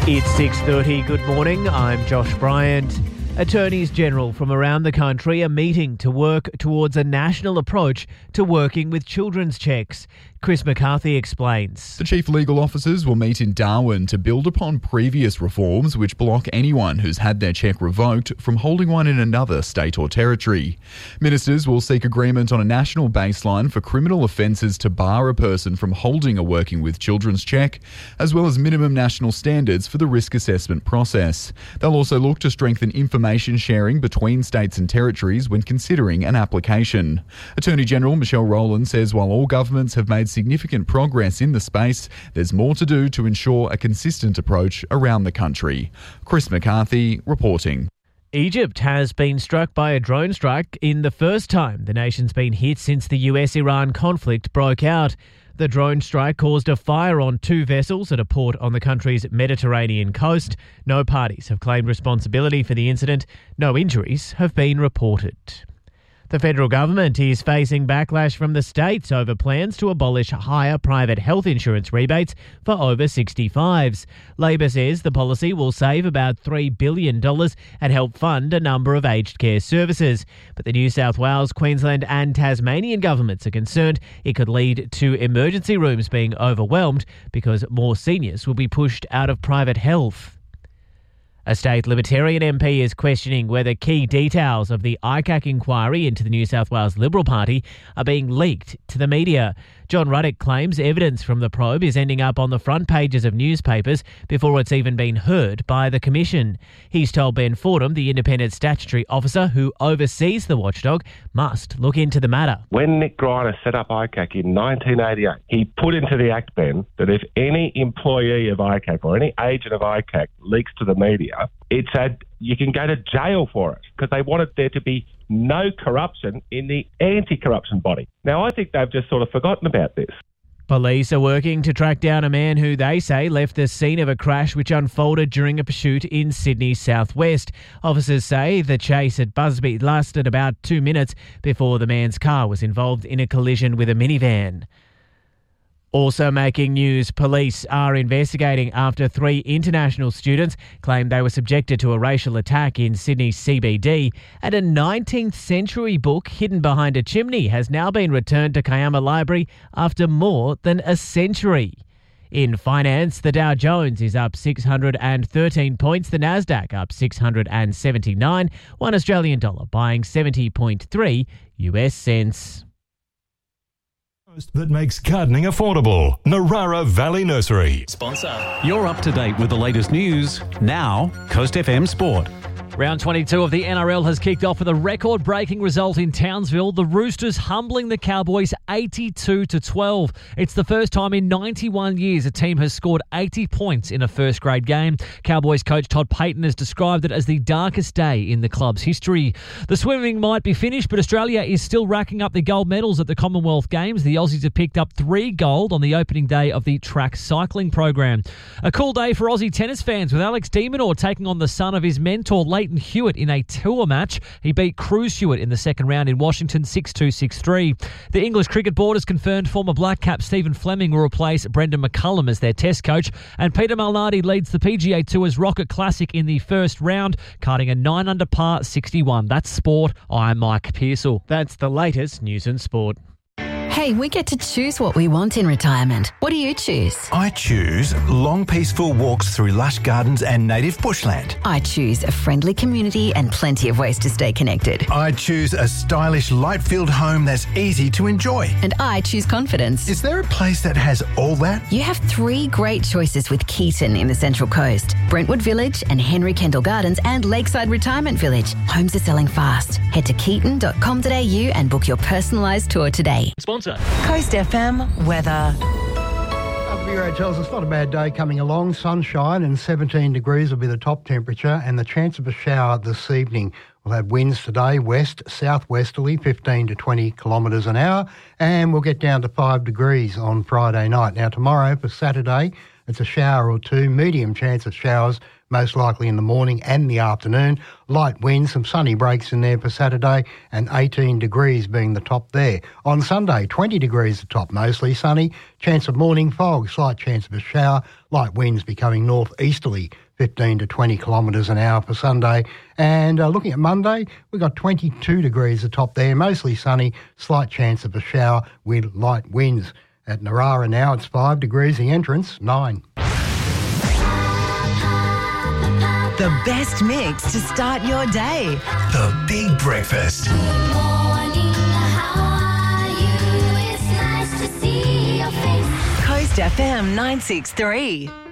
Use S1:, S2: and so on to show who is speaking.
S1: It's 6:30. Good morning. I'm Josh Bryant. Attorneys General from around the country are meeting to work towards a national approach to working with children's checks. Chris McCarthy explains.
S2: The chief legal officers will meet in Darwin to build upon previous reforms which block anyone who's had their check revoked from holding one in another state or territory. Ministers will seek agreement on a national baseline for criminal offences to bar a person from holding a working with children's check, as well as minimum national standards for the risk assessment process. They'll also look to strengthen information sharing between states and territories when considering an application. Attorney General Michelle Rowland says while all governments have made significant progress in the space, there's more to do to ensure a consistent approach around the country. Chris McCarthy reporting.
S1: Egypt has been struck by a drone strike in the first time the nation's been hit since the US-Iran conflict broke out. The drone strike caused a fire on 2 vessels at a port on the country's Mediterranean coast. No parties have claimed responsibility for the incident. No injuries have been reported. The federal government is facing backlash from the states over plans to abolish higher private health insurance rebates for over 65s. Labor says the policy will save about $3 billion and help fund a number of aged care services. But the New South Wales, Queensland and Tasmanian governments are concerned it could lead to emergency rooms being overwhelmed because more seniors will be pushed out of private health. A state Libertarian MP is questioning whether key details of the ICAC inquiry into the New South Wales Liberal Party are being leaked to the media. John Ruddock claims evidence from the probe is ending up on the front pages of newspapers before it's even been heard by the Commission. He's told Ben Fordham, the independent statutory officer who oversees the watchdog, must look into the matter.
S3: When Nick Greiner set up ICAC in 1988, he put into the Act, Ben, that if any employee of ICAC or any agent of ICAC leaks to the media, you can go to jail for it because they wanted there to be no corruption in the anti-corruption body. Now, I think they've just sort of forgotten about this.
S1: Police are working to track down a man who they say left the scene of a crash which unfolded during a pursuit in Sydney's southwest. Officers say the chase at Busby lasted about 2 minutes before the man's car was involved in a collision with a minivan. Also making news, police are investigating after 3 international students claimed they were subjected to a racial attack in Sydney's CBD, and a 19th century book hidden behind a chimney has now been returned to Kiama Library after more than a century. In finance, the Dow Jones is up 613 points, the Nasdaq up 679, one Australian dollar buying 70.3 US cents.
S4: That makes gardening affordable. Narara Valley Nursery.
S5: Sponsor. You're up to date with the latest news. Now, Coast FM Sport.
S6: Round 22 of the NRL has kicked off with a record-breaking result in Townsville. The Roosters humbling the Cowboys 82-12. It's the first time in 91 years a team has scored 80 points in a first-grade game. Cowboys coach Todd Payten has described it as the darkest day in the club's history. The swimming might be finished, but Australia is still racking up the gold medals at the Commonwealth Games. The Aussies have picked up 3 gold on the opening day of the track cycling program. A cool day for Aussie tennis fans with Alex de Minaur taking on the son of his mentor, Leighton Hewitt, in a tour match. He beat Cruz Hewitt in the second round in Washington 6-2, 6-3. The English Cricket Board has confirmed former Black Cap Stephen Fleming will replace Brendan McCullum as their test coach, and Peter Malnati leads the PGA Tour's Rocket Classic in the first round, carding a 9-under par 61. That's sport. I'm Mike Pearsall.
S1: That's the latest news and sport.
S7: Hey, we get to choose what we want in retirement. What do you choose?
S8: I choose long, peaceful walks through lush gardens and native bushland.
S7: I choose a friendly community and plenty of ways to stay connected.
S8: I choose a stylish, light-filled home that's easy to enjoy.
S7: And I choose confidence.
S8: Is there a place that has all that?
S7: You have 3 great choices with Keaton in the Central Coast, Brentwood Village and Henry Kendall Gardens and Lakeside Retirement Village. Homes are selling fast. Head to keaton.com.au and book your personalised tour today.
S6: Sponsor.
S9: Coast FM weather.
S10: Bureau tells us not a bad day coming along. Sunshine and 17 degrees will be the top temperature, and the chance of a shower this evening. We'll have winds today, west, southwesterly, 15 to 20 kilometres an hour, and we'll get down to 5 degrees on Friday night. Now, tomorrow for Saturday, It's a shower or two, medium chance of showers, most likely in the morning and the afternoon. Light winds, some sunny breaks in there for Saturday, and 18 degrees being the top there. On Sunday, 20 degrees the top, mostly sunny. Chance of morning fog, slight chance of a shower. Light winds becoming northeasterly, 15 to 20 kilometres an hour for Sunday. And looking at Monday, we've got 22 degrees the top there, mostly sunny, slight chance of a shower with light winds. At Narara now, it's 5 degrees, the entrance, 9.
S9: The best mix to start your day.
S8: The Big Breakfast.
S11: Good morning, how are you? It's nice to see your face.
S9: Coast FM 963.